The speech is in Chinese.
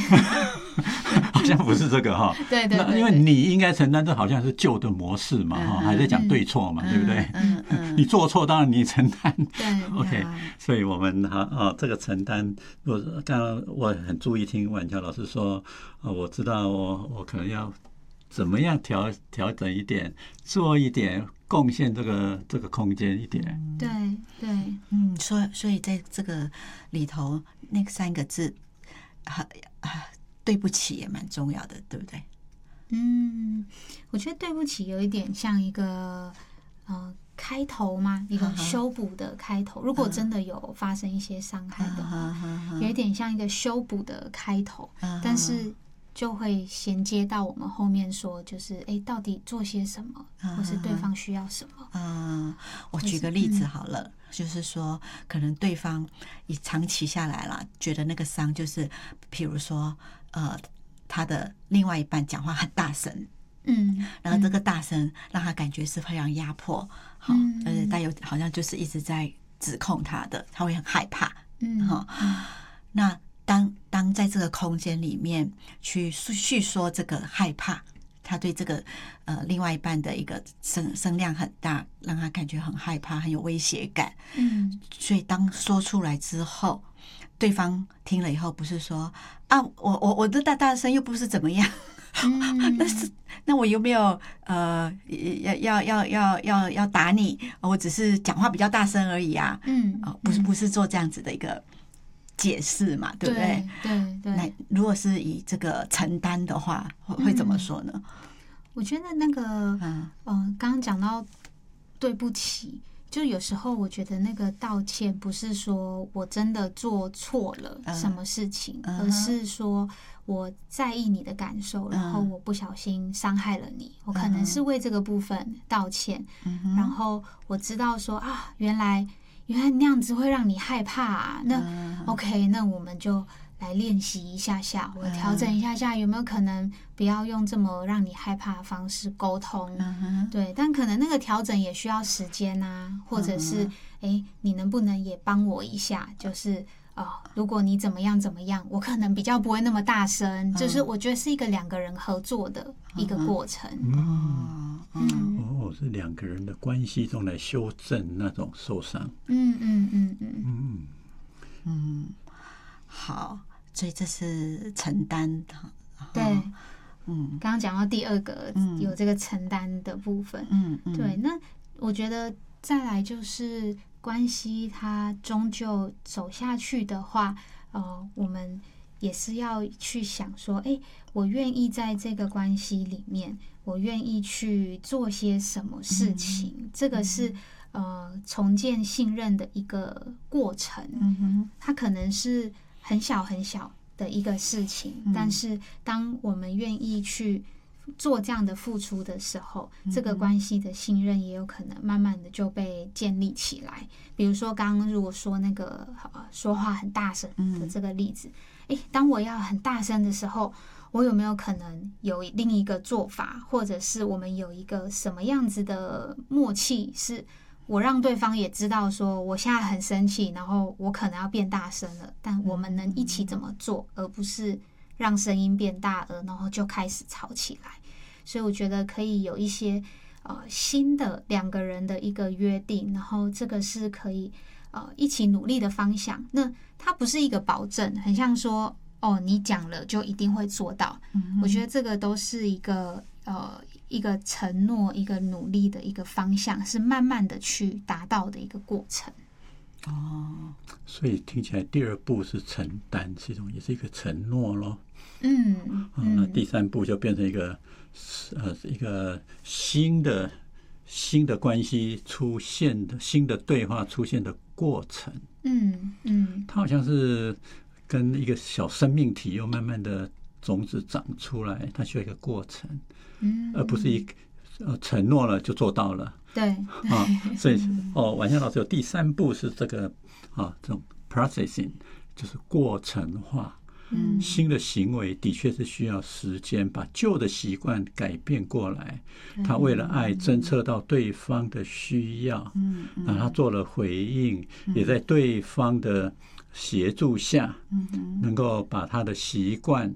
好像不是这个哈。 对对对， 因为你应该承担，这好像是旧的模式嘛，还在讲对错嘛，对不对？你做错，当然你承担。 对 ，OK，所以我们这个承担，刚刚我很注意听婉乔老师说，我知道我可能要怎么样调整一点，做一点贡献这个空间一点。 对对， 所以在这个里头，那3个字，对不起也蛮重要的，对不对？ 我觉得对不起有一点像一个开头嘛，一个修补的开头。如果真的有发生一些伤害的话，有一点像一个修补的开头，但是就会衔接到我们后面说，就是到底做些什么，或是对方需要什么。 我举个例子好了，就是说，可能对方长期下来了，觉得那个伤就是，譬如说，他的另外一半讲话很大声，然后这个大声让他感觉是非常压迫，好，带有好像就是一直在指控他的，他会很害怕，那当在这个空间里面去叙说这个害怕，他对这个另外一半的一个声量很大，让他感觉很害怕，很有威胁感。所以当说出来之后，对方听了以后不是说啊，我的大声又不是怎么样，那我有没有要打你？我只是讲话比较大声而已啊。不是做这样子的一个解释嘛，对不对？ 对。 那如果是以这个承担的话，会怎么说呢？ 我觉得那个，刚刚讲到对不起，就有时候我觉得那个道歉不是说我真的做错了什么事情，而是说我在意你的感受，然后我不小心伤害了你，我可能是为这个部分道歉，然后我知道说啊，原来那样子会让你害怕啊，那 OK， 那我们就来练习一下下，我调整一下下，有没有可能不要用这么让你害怕的方式沟通？对，但可能那个调整也需要时间啊，或者是你能不能也帮我一下？就是如果你怎么样，我可能比较不会那么大声，就是我觉得是一个2个人合作的一个过程。 是2个人的关系中来修正那种受伤。 好，所以这是承担。 对，刚刚讲到第2个，有这个承担的部分。对，那我觉得再来就是关系，它终究走下去的话，我们也是要去想说，我愿意在这个关系里面，我愿意去做些什么事情，这个是重建信任的一个过程。它可能是很小很小的一个事情，但是当我们愿意去做这样的付出的时候，这个关系的信任也有可能慢慢的就被建立起来。比如说刚刚如果说那个说话很大声的这个例子，当我要很大声的时候，我有没有可能有另一个做法，或者是我们有一个什么样子的默契，是我让对方也知道说我现在很生气，然后我可能要变大声了，但我们能一起怎么做，而不是让声音变大了，然后就开始吵起来。所以我觉得可以有一些新的2个人的一个约定，然后这个是可以一起努力的方向。那它不是一个保证，很像说你讲了就一定会做到。我觉得这个都是一个承诺，一个努力的一个方向，是慢慢的去达到的一个过程。 所以听起来第2步是承担，也是一个承诺咯。那第3步就变成一个新的关系出现的新的对话出现的过程。它好像是跟一个小生命体又慢慢的种子长出来，它需要一个过程，而不是承诺了就做到了。 对所以婉香老师有第3步是这个这种 processing， 就是过程化。新的行为的确是需要时间，把旧的习惯改变过来。他为了爱侦测到对方的需要，然后他做了回应，也在对方的协助下，能够把他的习惯